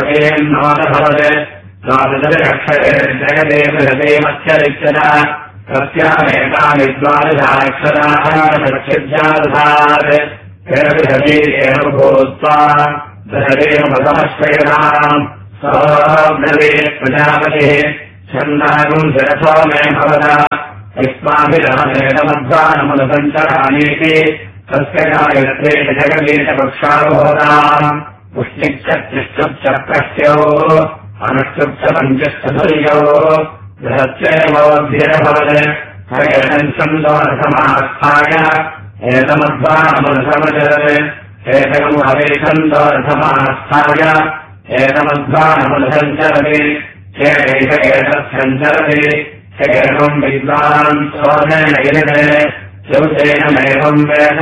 भवते द्वादशक्षरे जगदेवदेमत्यरिच्यता तस्यामेकानि द्वादशाक्षराः एव भूत्वा दशदेवमसमश्वयनाम् सोऽब्रवीत् प्रजापतिः छन्दागुम् शिरसो मे भवता युष्माभिरहमेदमध्वानमुदसञ्चरानीति तस्य गायत्रे जगदीशपक्षारोहोदाम् पुष्टिश्चत्रिष्टुश्चक्रस्यो अनुष्टुश्च पञ्चश्चतुर्यो बृहत्येवोऽभ्यभवत् हरेणन्छन्दोरथमास्थाय एतमध्वानमुदसमचरत् एकम् हवेछन्दोरथमास्थाय एतमध्वानमुदसञ्चरति एतत्सञ्चरति एकम् विद्वान् सोमेन गिरिते शिवसेनमेवम् वेद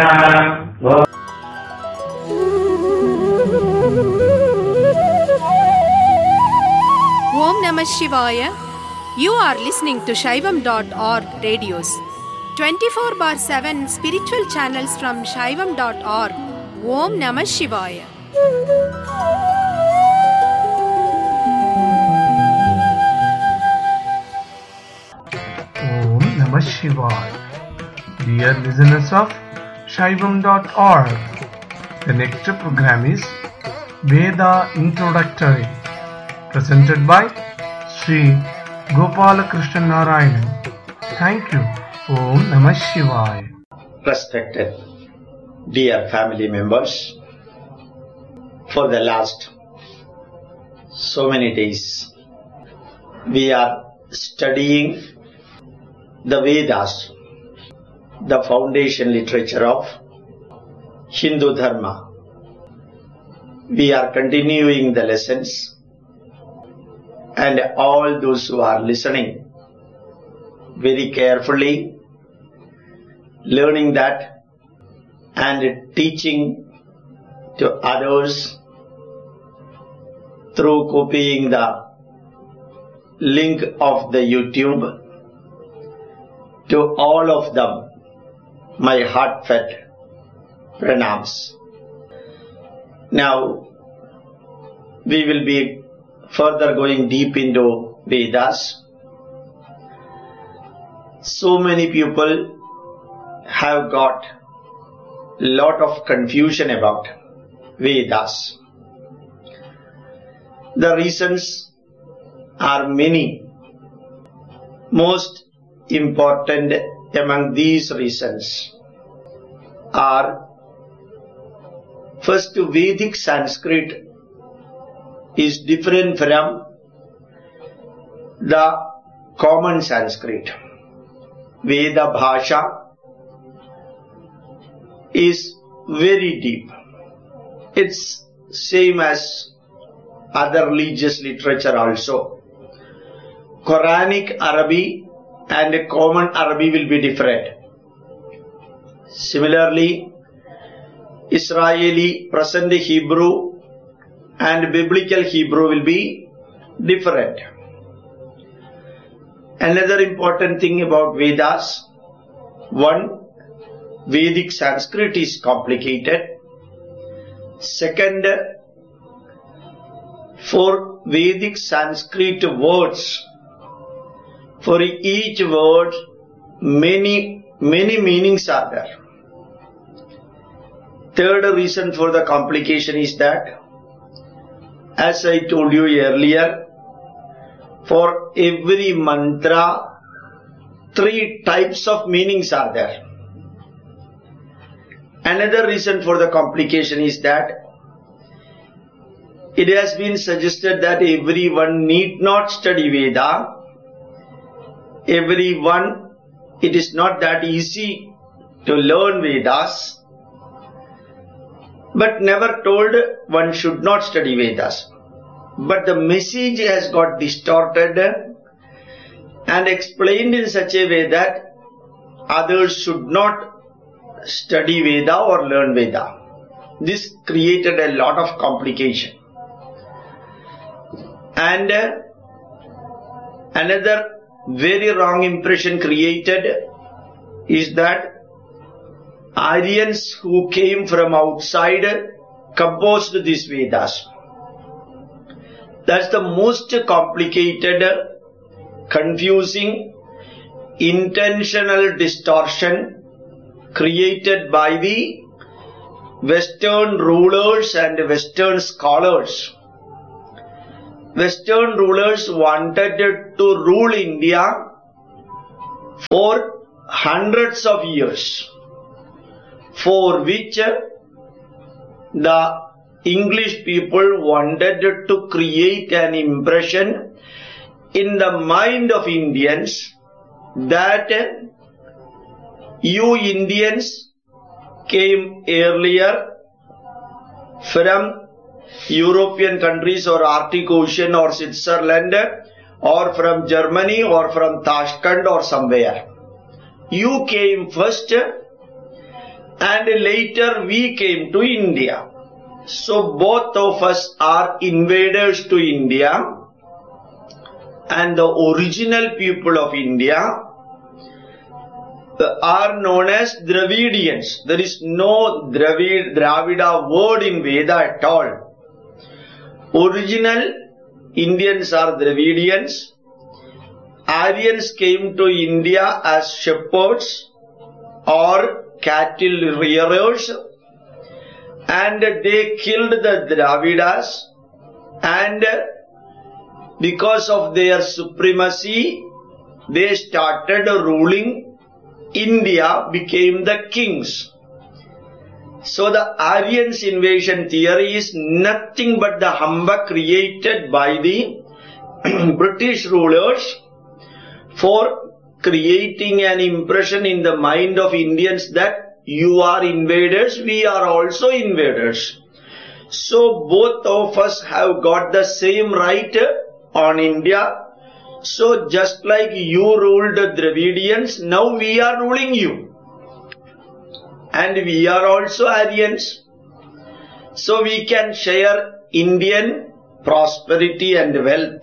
Om Namah Shivaya. You are listening to Shaivam.org radios. 24/7 spiritual channels from Shaivam.org. Om Namah Shivaya. Om Namah Shivaya. Dear listeners of Shaivam.org, the next program is Veda Introductory, presented by Sri Gopalakrishna Narayanan. Thank you. Om Namah Shivaya. Respected dear family members, for the last so many days we are studying the Vedas, the foundation literature of Hindu Dharma. We are continuing the lessons, and all those who are listening very carefully, learning that and teaching to others through copying the link of the YouTube, to all of them my heartfelt pranams. Now we will be further going deep into Vedas. So many people have got lot of confusion about Vedas. The reasons are many. Most important among these reasons are, first, Vedic Sanskrit is different from the common Sanskrit. Veda Bhasha is very deep. It's same as other religious literature also. Quranic Arabic and common Arabic will be different. Similarly, Israeli present Hebrew and biblical Hebrew will be different. Another important thing about Vedas, one, Vedic Sanskrit is complicated. Second, for Vedic Sanskrit words, for each word many meanings are there. Third reason for the complication is that, as I told you earlier, for every mantra 3 types of meanings are there. Another reason for the complication is that it has been suggested that everyone need not study Veda. Everyone, it is not that easy to learn Vedas, but never told one should not study Vedas. But the message has got distorted and explained in such a way that others should not study Veda or learn Veda. This created a lot of complication. And another very wrong impression created is that Aryans who came from outside composed these Vedas. That's the most complicated, confusing, intentional distortion created by the Western rulers and Western scholars. Western rulers wanted to rule India for hundreds of years, for which the English people wanted to create an impression in the mind of Indians that you Indians came earlier from European countries or Arctic Ocean or Switzerland or from Germany or from Tashkent or somewhere. You came first and later we came to India. So both of us are invaders to India, and the original people of India are known as Dravidians. There is no Dravida word in Veda at all. Original Indians are Dravidians. Aryans came to India as shepherds or cattle rearers, and they killed the Dravidas, and because of their supremacy, they started ruling India, became the kings. So the Aryans invasion theory is nothing but the humbug created by the British rulers for creating an impression in the mind of Indians that you are invaders, we are also invaders. So both of us have got the same right on India. So just like you ruled the Dravidians, now we are ruling you. And we are also Aryans. So we can share Indian prosperity and wealth.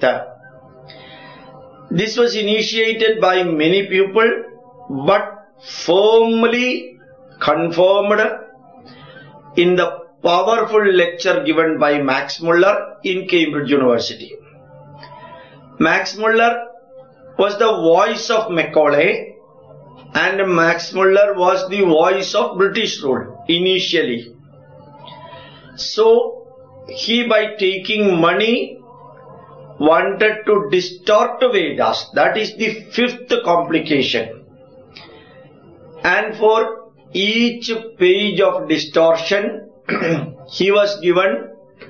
This was initiated by many people, but firmly confirmed in the powerful lecture given by Max Muller in Cambridge University. Max Muller was the voice of Macaulay, and Max Muller was the voice of British rule initially. So he, by taking money, wanted to distort Vedas. That is the fifth complication. And for each page of distortion, he was given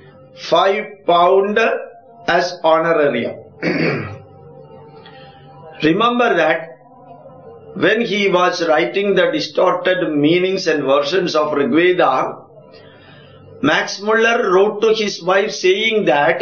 £5 as honorarium. Remember that when he was writing the distorted meanings and versions of Rig Veda, Max Muller wrote to his wife saying that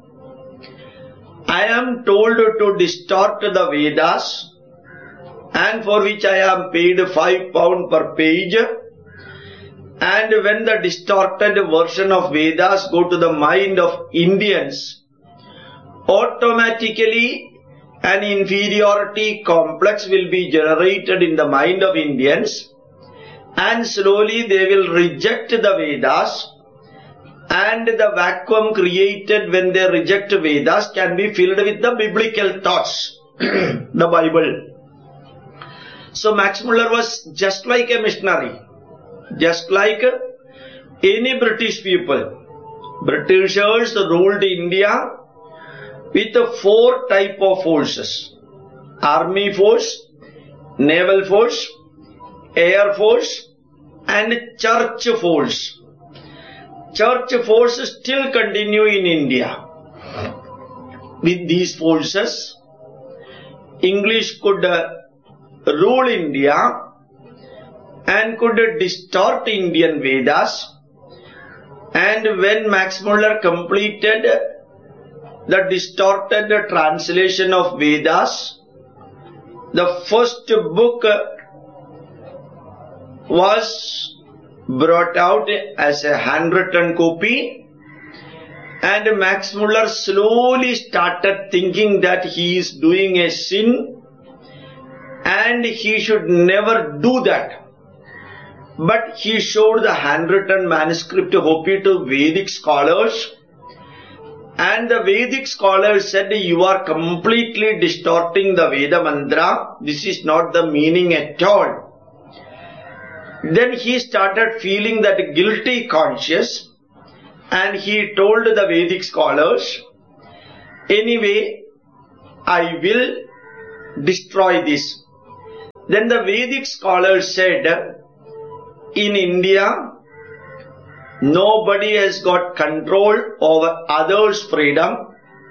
I am told to distort the Vedas, and for which I am paid £5 per page. And when the distorted version of Vedas go to the mind of Indians, automatically an inferiority complex will be generated in the mind of Indians, and slowly they will reject the Vedas, and the vacuum created when they reject Vedas can be filled with the biblical thoughts, the Bible. So Max Muller was just like a missionary, just like any British people. Britishers ruled India with 4 types of forces: army force, naval force, air force, and church force. Church forces still continue in India. With these forces, English could rule India and could distort Indian Vedas. And when Max Muller completed the distorted translation of Vedas, the first book was brought out as a handwritten copy, and Max Muller slowly started thinking that he is doing a sin and he should never do that. But he showed the handwritten manuscript copy to Vedic scholars, And the Vedic scholars said, you are completely distorting the Veda mantra. This is not the meaning at all. Then he started feeling that guilty conscience, and he told the Vedic scholars, anyway, I will destroy this. Then the Vedic scholars said, in India, nobody has got control over others' freedom.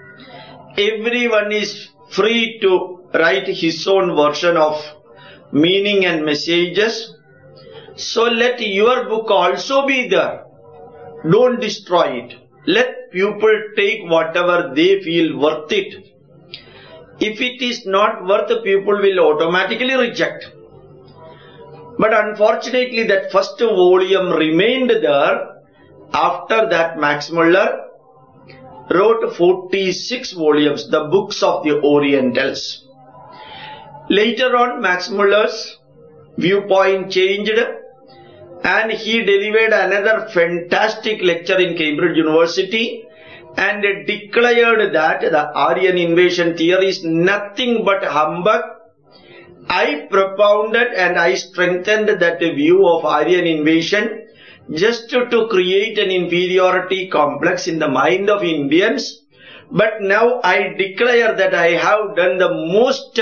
Everyone is free to write his own version of meaning and messages. So let your book also be there. Don't destroy it. Let people take whatever they feel worth it. If it is not worth, people will automatically reject. But unfortunately, that first volume remained there. After that, Max Muller wrote 46 volumes, the books of the Orientals. Later on, Max Muller's viewpoint changed, and he delivered another fantastic lecture in Cambridge University and declared that the Aryan invasion theory is nothing but humbug. I propounded and I strengthened that view of Aryan invasion just to create an inferiority complex in the mind of Indians. But now I declare that I have done the most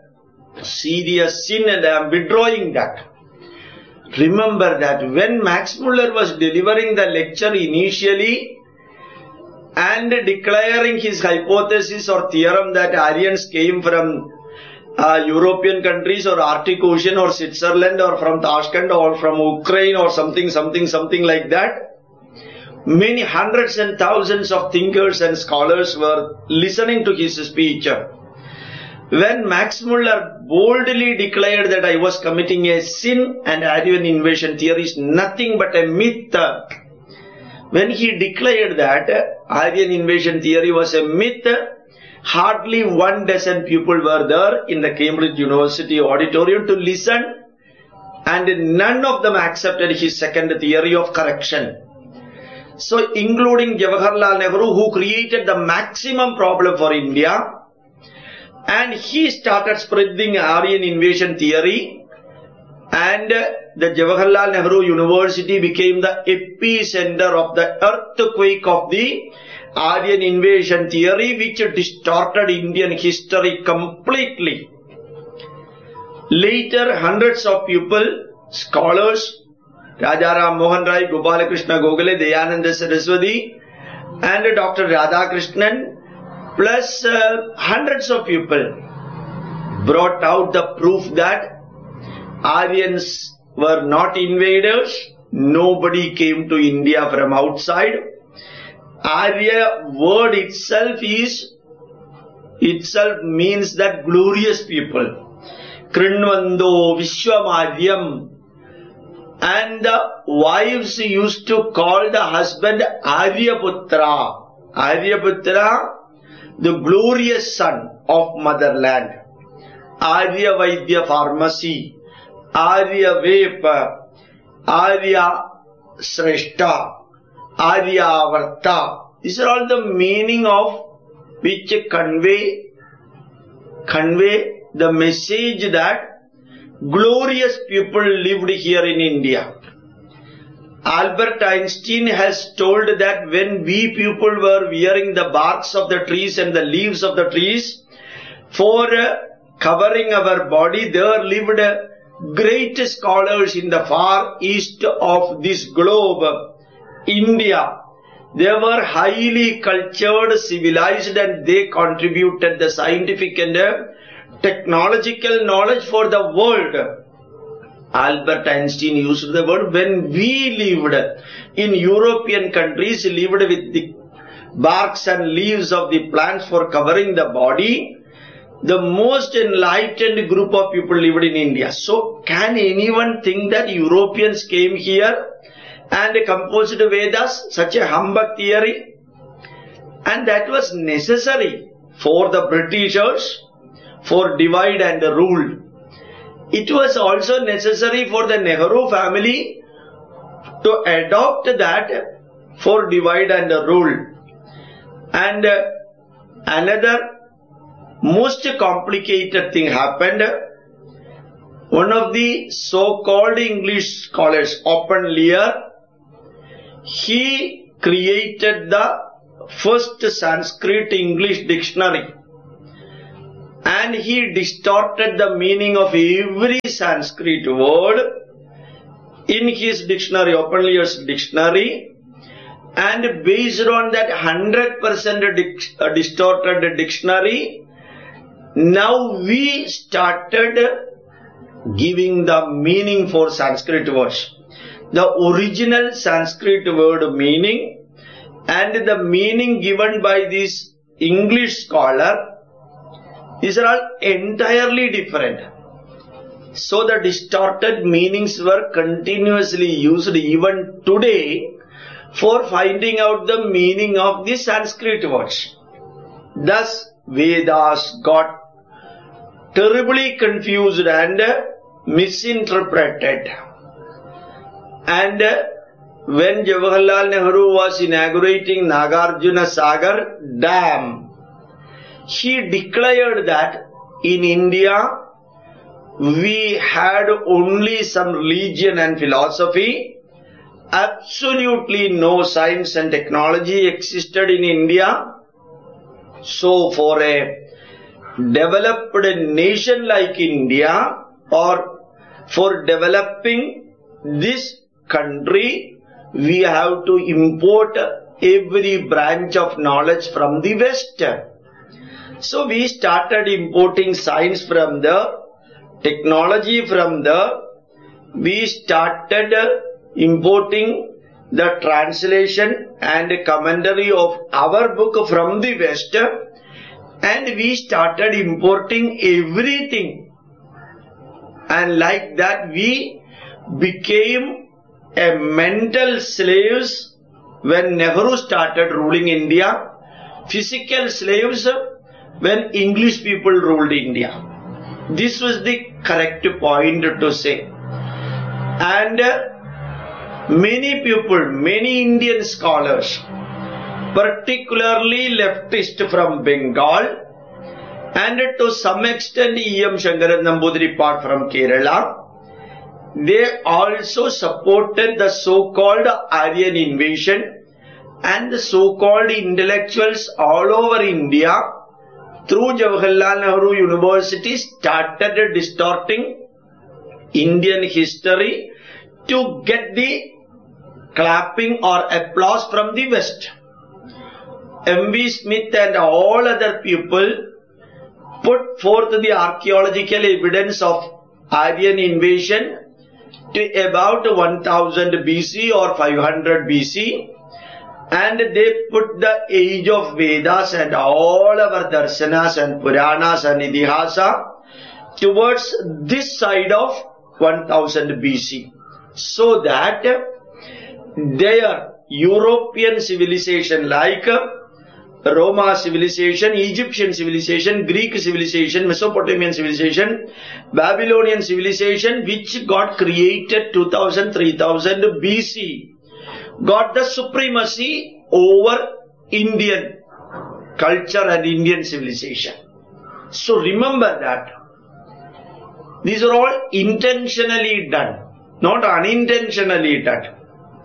serious sin and I am withdrawing that. Remember that when Max Muller was delivering the lecture initially and declaring his hypothesis or theorem that Aryans came from European countries or Arctic Ocean or Switzerland or from Tashkent or from Ukraine or something like that, many hundreds and thousands of thinkers and scholars were listening to his speech. When Max Muller boldly declared that I was committing a sin and Aryan invasion theory is nothing but a myth, when he declared that Aryan invasion theory was a myth, hardly 12 people were there in the Cambridge University auditorium to listen, and none of them accepted his second theory of correction. So, including Jawaharlal Nehru, who created the maximum problem for India, and he started spreading Aryan invasion theory, and the Jawaharlal Nehru University became the epicenter of the earthquake of the Aryan invasion theory, which distorted Indian history completely. Later, hundreds of people, scholars, Rajaram Mohan Rai, Gopalakrishna Gokhale, Dayananda Saraswati, and Dr. Radhakrishnan, plus hundreds of people brought out the proof that Aryans were not invaders. Nobody came to India from outside. Arya word itself means that glorious people. Krinvando Vishwamaryam. And the wives used to call the husband Aryaputra. Aryaputra, the glorious son of motherland. Arya Vaidya Pharmacy, Arya Vapa, Arya Sreshta, Arya Varta. These are all the meaning of which convey the message that glorious people lived here in India. Albert Einstein has told that when we people were wearing the barks of the trees and the leaves of the trees for covering our body, there lived great scholars in the far east of this globe, India. They were highly cultured, civilized, and they contributed the scientific and technological knowledge for the world. Albert Einstein used the word, when we lived in European countries, lived with the barks and leaves of the plants for covering the body, the most enlightened group of people lived in India. So, can anyone think that Europeans came here and composed Vedas, such a humbug theory? And that was necessary for the Britishers, for divide and rule. It was also necessary for the Nehru family to adopt that for divide and rule. And another most complicated thing happened. One of the so-called English scholars, Oppenheimer, he created the first Sanskrit English dictionary. And he distorted the meaning of every Sanskrit word in his dictionary, Oppenheimer's dictionary. And based on that 100% distorted dictionary, now we started giving the meaning for Sanskrit words. The original Sanskrit word meaning and the meaning given by this English scholar, these are all entirely different. So the distorted meanings were continuously used even today for finding out the meaning of the Sanskrit words. Thus Vedas got terribly confused and misinterpreted. And when Jawaharlal Nehru was inaugurating Nagarjuna Sagar Dam, he declared that in India we had only some religion and philosophy. Absolutely no science and technology existed in India. So for a developed nation like India, or for developing this country, we have to import every branch of knowledge from the West. So we started importing science from the technology from the, we started importing the translation and commentary of our book from the West, and we started importing everything. And like that we became a mental slaves when Nehru started ruling India, physical slaves when English people ruled India. This was the correct point to say. And many people, many Indian scholars, particularly leftist from Bengal, and to some extent E.M. Shankaran Nambudiri part from Kerala, they also supported the so-called Aryan invasion, and the so-called intellectuals all over India through Jawaharlal Nehru University started distorting Indian history to get the clapping or applause from the West. M.V. Smith and all other people put forth the archaeological evidence of Aryan invasion to about 1000 BC or 500 BC, and they put the age of Vedas and all our darshanas and Puranas and Itihasa towards this side of 1000 BC, so that their European civilization like Roma civilization, Egyptian civilization, Greek civilization, Mesopotamian civilization, Babylonian civilization, which got created 2000-3000 BC, got the supremacy over Indian culture and Indian civilization. So remember that. These are all intentionally done, not unintentionally done.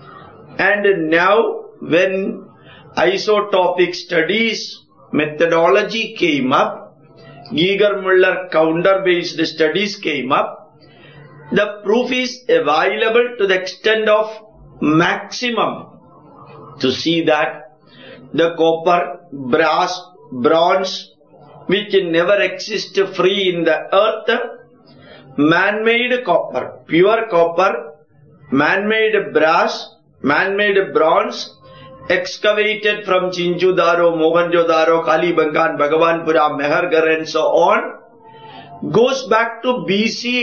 And now when isotopic studies methodology came up, Giger-Muller counter-based studies came up, the proof is available to the extent of maximum to see that the copper, brass, bronze, which never exist free in the earth, man-made copper, pure copper, man-made brass, man-made bronze, excavated from Chinchudaro, Mohenjo-daro, Kalibangan, Bhagavanpura, Mehergarh and so on, goes back to BC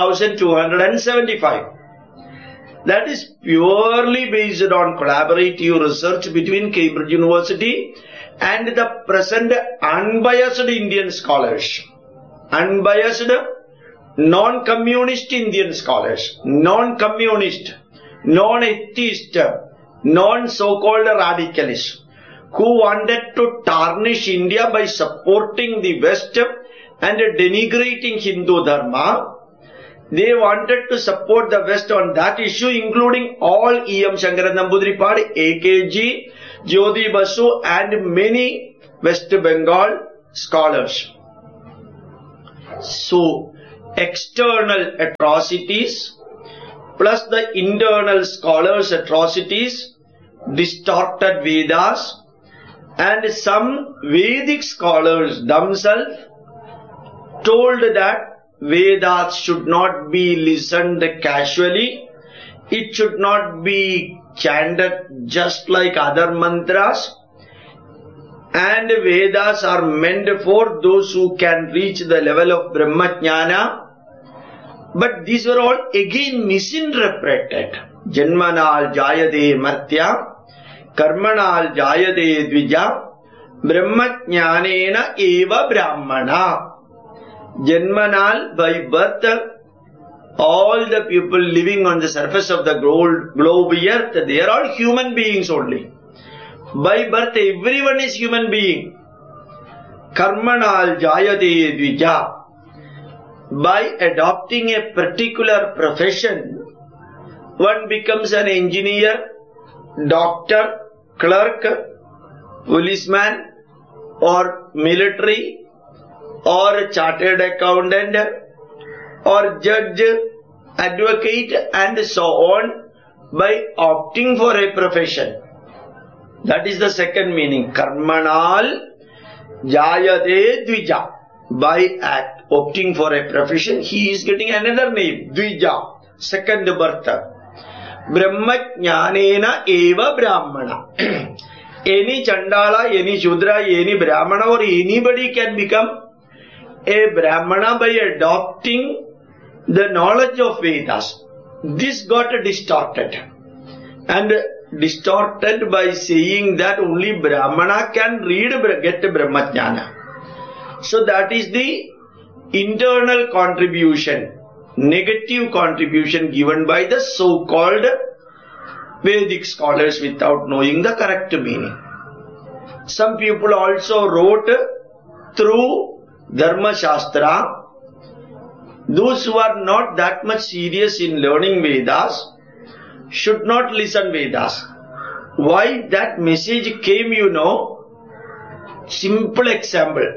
8275. That is purely based on collaborative research between Cambridge University and the present unbiased Indian scholars. Unbiased, non-communist Indian scholars, non-communist, non-atheist, non-so-called radicalists, who wanted to tarnish India by supporting the West and denigrating Hindu Dharma. They wanted to support the West on that issue, including all E.M. Shankaran Namboodiripad, A.K.G., Jyoti Basu and many West Bengal scholars. So, external atrocities plus the internal scholars' atrocities distorted Vedas, and some Vedic scholars themselves told that Vedas should not be listened casually. It should not be chanted just like other mantras. And Vedas are meant for those who can reach the level of Brahmajnana. But these were all again misinterpreted. Janmanal jayade martya, karmanal jayade dvija, Brahmajnanena eva brahmana. Janmanal, by birth, all the people living on the surface of the globe earth, they are all human beings only. By birth, everyone is human being. Karmanal jayate dvija. By adopting a particular profession, one becomes an engineer, doctor, clerk, policeman, or military, or chartered accountant, or judge, advocate, and so on, by opting for a profession. That is the second meaning. Karmanal jayate dvija. By opting for a profession, he is getting another name, dvija, second birth. Brahmajnanena eva brahmana. Any Chandala, any Shudra, any Brahmana, or anybody can become a Brahmana by adopting the knowledge of Vedas. This got distorted. And distorted by saying that only Brahmana can get Brahmajnana. So that is the internal contribution, negative contribution given by the so-called Vedic scholars without knowing the correct meaning. Some people also wrote through Dharma Shastra. Those who are not that much serious in learning Vedas should not listen Vedas. Why that message came, you know? Simple example.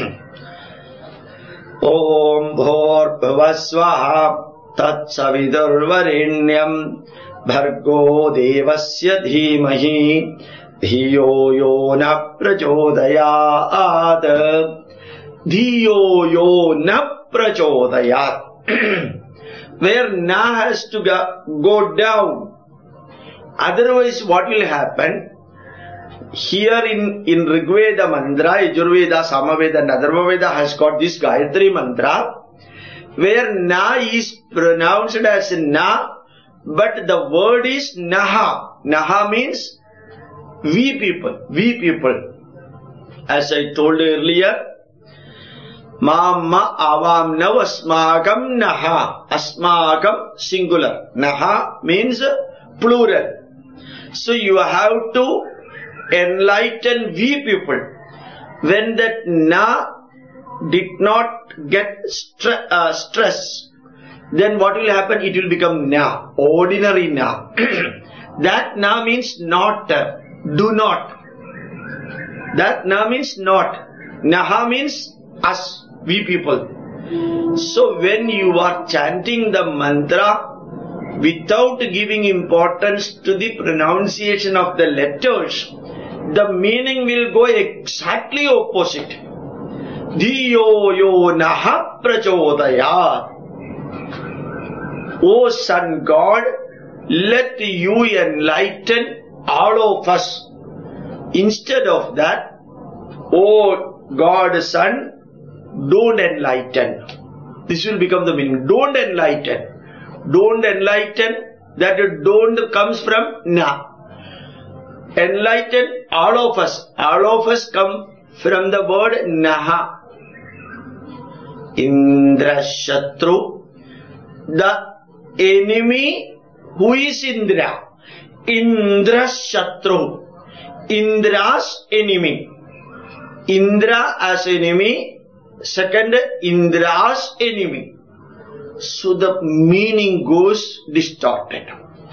Om Bhor Bhavasvaha Tat Savidurvarenyam Bhargo Devasya Dhimahi Dhiyo Yo Na Prachodayat. Dhiyo Yo Na Prachodayat. Where Na has to go down. Otherwise, what will happen? Here in Rigveda mantra, Yajurveda, Samaveda and Atharvaveda has got this Gayatri mantra, where Na is pronounced as Na, but the word is Naha. Naha means we people, we people. As I told earlier, Mamma avam nav asmakam naha. Asmakam singular. Naha means plural. So you have to enlighten we people. When that Na did not get stress, then what will happen? It will become Na, ordinary Na. That Na means not, do not. That Na means not. Naha means us, we people. So when you are chanting the mantra without giving importance to the pronunciation of the letters, the meaning will go exactly opposite. Dhiyo yo naha prachodayat. O Sun God, let you enlighten all of us. Instead of that, O God Son, don't enlighten. This will become the meaning. Don't enlighten. Don't enlighten. That don't comes from Na. Enlighten all of us. All of us come from the word Naha. Indra Shatru. The enemy who is Indra. Indra Shatru. Indra's enemy. Indra as enemy, second Indra's enemy. So the meaning goes distorted.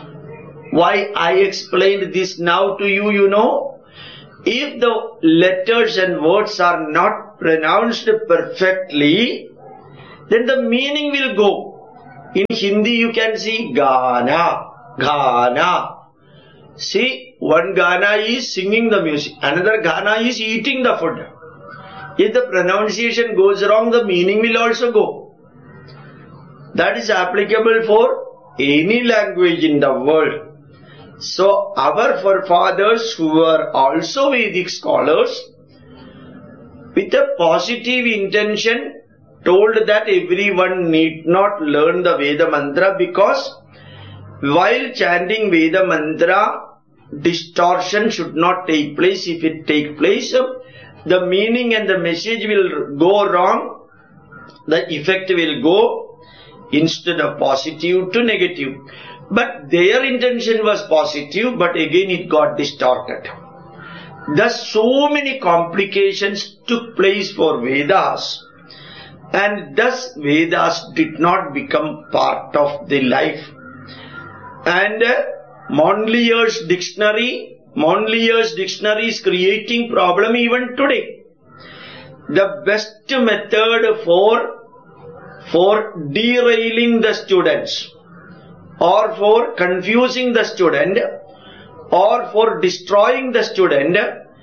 Why I explained this now to you, you know? If the letters and words are not pronounced perfectly, then the meaning will go. In Hindi you can see Gana, Ghana. See, one Gana is singing the music, another Gana is eating the food. If the pronunciation goes wrong, the meaning will also go. That is applicable for any language in the world. So our forefathers, who were also Vedic scholars, with a positive intention, told that everyone need not learn the Veda mantra, because while chanting Veda mantra, distortion should not take place. If it take place, the meaning and the message will go wrong. The effect will go instead of positive to negative. But their intention was positive, but again it got distorted. Thus so many complications took place for Vedas, and thus Vedas did not become part of the life. And Mondlier's dictionary is creating problem even today. The best method for derailing the students, or for confusing the student, or for destroying the student,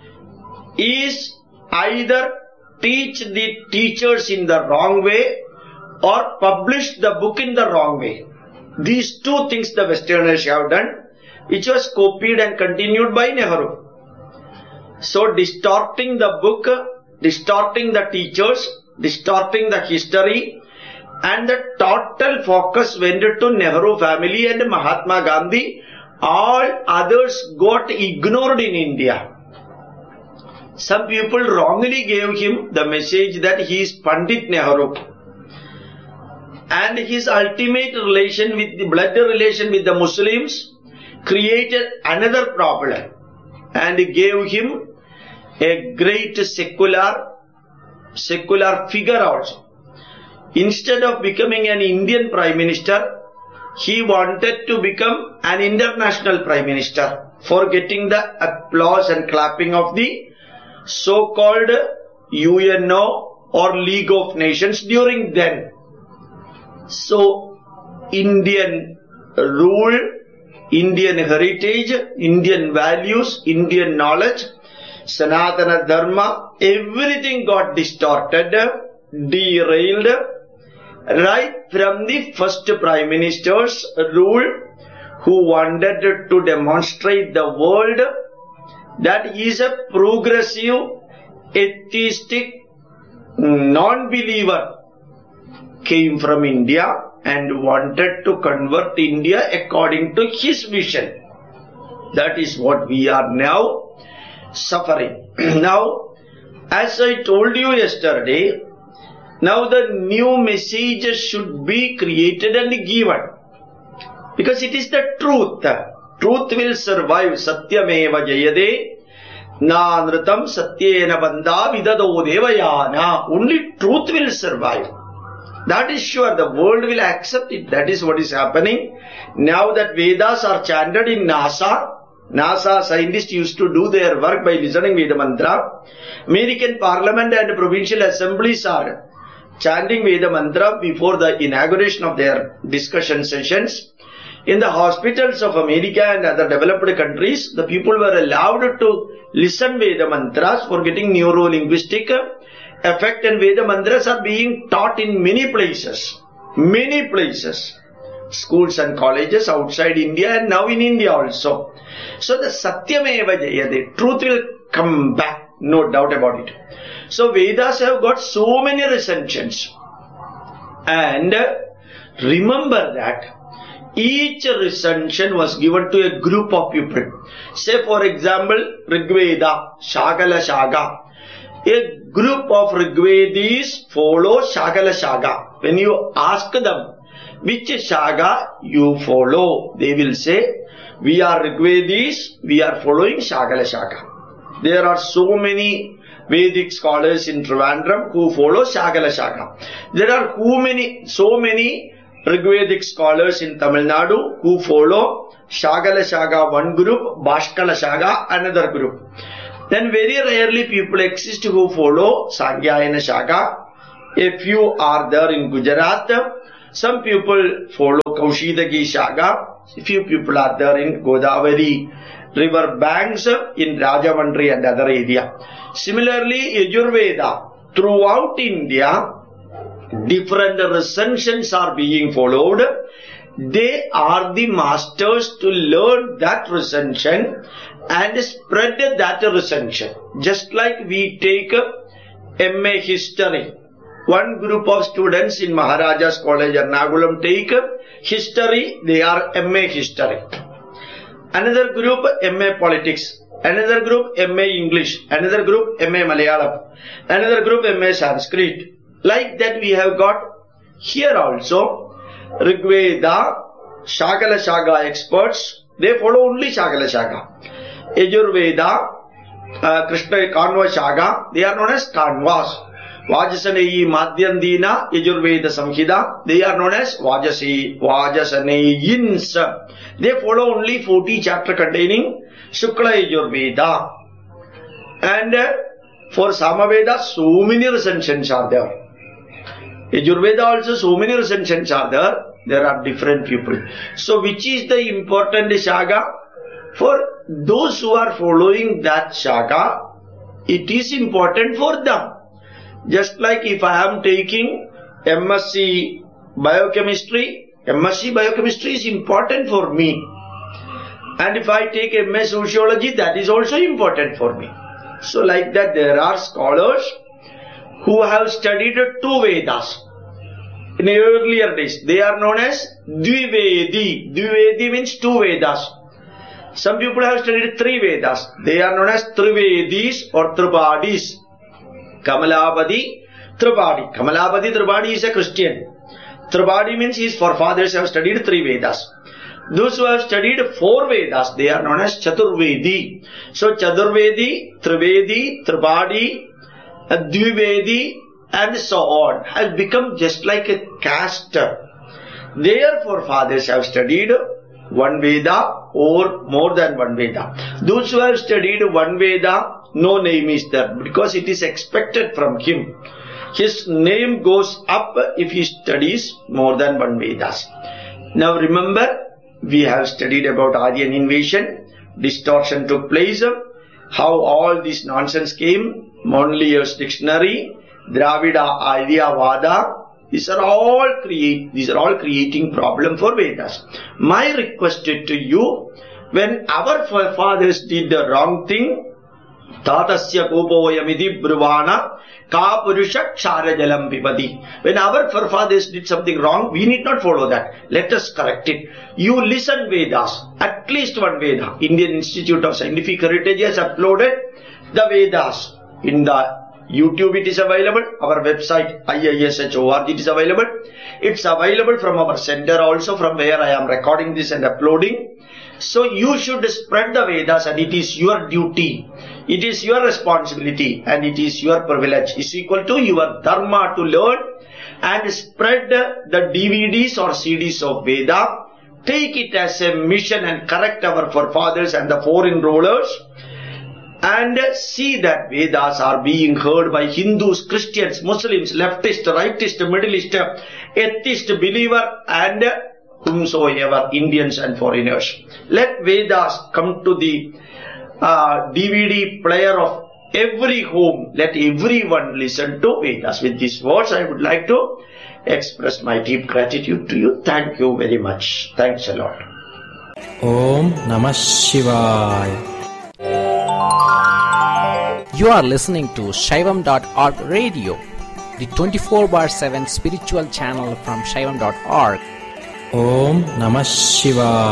is either teach the teachers in the wrong way or publish the book in the wrong way. These two things the Westerners have done, which was copied and continued by Nehru. So distorting the book, distorting the teachers, distorting the history, and the total focus went to Nehru family and Mahatma Gandhi. All others got ignored in India. Some people wrongly gave him the message that he is Pandit Nehru, and his ultimate relation with the blood relation with the Muslims created another problem and gave him a great secular figure also. Instead of becoming an Indian Prime Minister, he wanted to become an international Prime Minister for getting the applause and clapping of the so-called UNO or League of Nations during then. So, Indian rule, Indian heritage, Indian values, Indian knowledge, Sanatana Dharma, everything got distorted, derailed, right from the first Prime Minister's rule, who wanted to demonstrate the world that he is a progressive, atheistic, non-believer, came from India and wanted to convert India according to his vision. That is what we are now suffering. Now, as I told you yesterday, now the new message should be created and given, because it is the truth. Truth will survive. Satyameva jayade na nritam satyena bandha vidado devayana. Only truth will survive. That is sure. The world will accept it. That is what is happening. Now that Vedas are chanted in NASA scientists used to do their work by listening Veda mantra. American Parliament and provincial assemblies are chanting Veda mantra before the inauguration of their discussion sessions. In the hospitals of America and other developed countries, the people were allowed to listen Veda mantras for getting neuro-linguistic effect, and Veda mantras are being taught in many places. Many places. Schools and colleges outside India and now in India also. So the Satyameva Jayade, truth will come back, no doubt about it. So Vedas have got so many recensions. And remember that each recension was given to a group of people. Say for example, Rigveda, Shagala Shaga. A group of Rigvedis follow Shagala Shaga. When you ask them, which Shaga you follow, they will say, we are Rigvedis, we are following Shagala Shaga. There are so many Vedic scholars in Trivandrum who follow Shakala Shaka. There are so many Rigvedic scholars in Tamil Nadu who follow Shakala Shaka one group, Bhaskala Shaka another group. Then very rarely people exist who follow Sangyayana Shaka. A few are there in Gujarat. Some people follow Kaushidagi Shaka. A few people are there in Godavari river banks in Rajamandri and other area. Similarly, Yajurveda, throughout India, different recensions are being followed. They are the masters to learn that recension and spread that recension. Just like we take MA History. One group of students in Maharaja's College Ernakulam take history, they are MA History. Another group MA Politics. Another group MA English. Another group MA Malayalam. Another group MA Sanskrit. Like that we have got here also Rigveda, Shakala Shaka experts, they follow only Shakala Shaka. Yajurveda, Krishna Kanva Shaka, they are known as Kanvas. Vajasaneyi Madhyandina, Yajurveda Samhita, they are known as Vajasaneyins. They follow only 40 chapter containing Shukla Yajurveda. And for Samaveda, so many recensions are there. Yajurveda also, so many recensions are there. There are different people. So which is the important Shaka? For those who are following that Shaka, it is important for them. Just like if I am taking MSc Biochemistry, MSc Biochemistry is important for me. And if I take MS Sociology, that is also important for me. So like that there are scholars who have studied 2 Vedas. In the earlier days, they are known as Dvivedi. Dvivedi means 2 Vedas. Some people have studied 3 Vedas. They are known as Trivedis or Tripadis. Kamalapati, Tripadi. Kamalapati, Tripadi is a Christian. Tripadi means his forefathers have studied 3 Vedas. Those who have studied 4 Vedas, they are known as Chaturvedi. So Chaturvedi, Trivedi, Tripadi, Dvivedi and so on has become just like a caste. Their forefathers have studied 1 Veda or more than 1 Veda. Those who have studied 1 Veda, no name is there because it is expected from him. His name goes up if he studies more than 1 Vedas. Now remember, we have studied about Aryan invasion, distortion took place, how all this nonsense came, Monlius Dictionary, Dravida Aryavada. These are all creating problem for Vedas. My request to you, when our forefathers did the wrong thing, Tatasya Kopoyamidi Bruvana Ka Purusha Ksarajalam Pipadi. When our forefathers did something wrong, we need not follow that. Let us correct it. You listen Vedas, at least 1 Veda. Indian Institute of Scientific Heritage has uploaded the Vedas in the YouTube. It is available. Our website IISH.org it is available. It's available from our center also, from where I am recording this and uploading. So you should spread the Vedas, and it is your duty. It is your responsibility and it is your privilege. It's equal to your dharma to learn and spread the DVDs or CDs of Veda. Take it as a mission and correct our forefathers and the foreign rulers. And see that Vedas are being heard by Hindus, Christians, Muslims, leftist, rightist, middleist, atheist, believer and whomsoever, Indians and foreigners. Let Vedas come to the DVD player of every home. Let everyone listen to Vedas. With these words, I would like to express my deep gratitude to you. Thank you very much. Thanks a lot. Om Namah Shivaya. You are listening to Shaivam.org radio, the 24/7 spiritual channel from Shaivam.org. Om Namah Shivaya.